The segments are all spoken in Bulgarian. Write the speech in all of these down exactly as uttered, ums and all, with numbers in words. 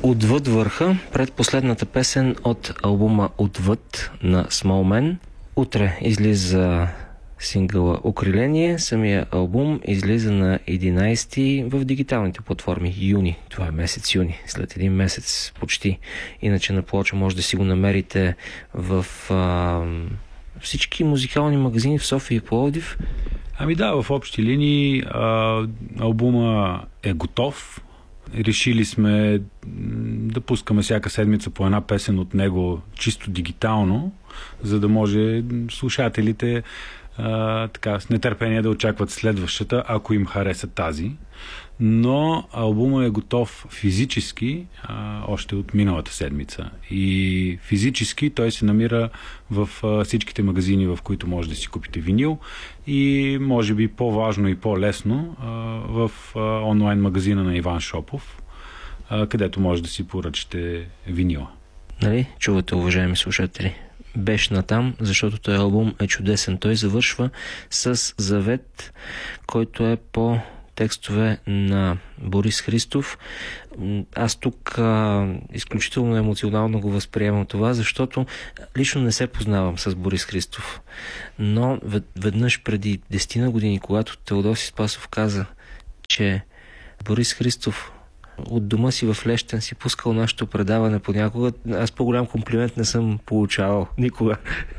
Отвъд върха, предпоследната песен от албума Отвъд на Small Man. Утре излиза сингъла Окриление. Самия албум излиза на единайсети в дигиталните платформи. Юни. Това е месец юни. След един месец почти. Иначе на плоча може да си го намерите в а, всички музикални магазини в София и Пловдив. Ами да, в общи линии а, албума е готов. Решили сме да пускаме всяка седмица по една песен от него чисто дигитално, за да може слушателите а, така, с нетърпение да очакват следващата, ако им хареса тази. Но албума е готов физически а, още от миналата седмица. И физически той се намира в а, всичките магазини, в които може да си купите винил, и може би по-важно и по-лесно а, в а, онлайн магазина на Иван Шопов, а, където може да си поръчате винила. Нали, чувате, уважаеми слушатели? Беш натам, защото този албум е чудесен. Той завършва с Завет, който е по текстове на Борис Христов. Аз тук а, изключително емоционално го възприемам това, защото лично не се познавам с Борис Христов. Но веднъж преди десетина години, когато Теодоси Спасов каза, че Борис Христов от дома си в Лещен си пускал нашето предаване понякога, аз по-голям комплимент не съм получавал никога.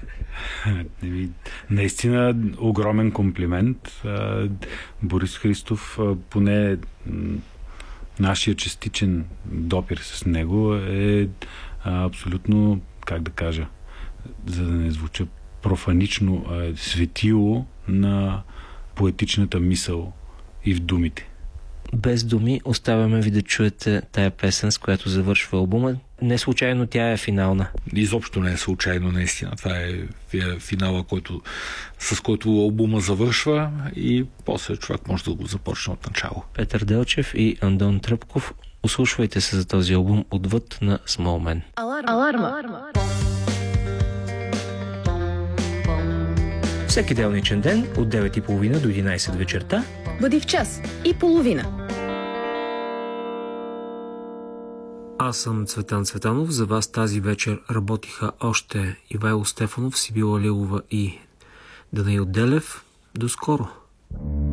Наистина огромен комплимент. Борис Христов, поне нашия частичен допир с него е абсолютно, как да кажа, за да не звуча профанично, светило на поетичната мисъл и в думите. Без думи оставяме ви да чуете тая песен, с която завършва албума. Не случайно тя е финална. Изобщо не е случайно, наистина. Това е финала, който, с който албума завършва, и после човек може да го започне от начало. Петър Делчев и Андон Тръпков. Услушвайте се за този албум Отвъд на Small Man. Аларма. Аларма. Всеки делничен ден от девет и половина до единайсет вечерта бъди в час и половина. Аз съм Цветан Цветанов. За вас тази вечер работиха още Ивайло Стефанов, Сибила Лилова и Данаил Делев. До скоро!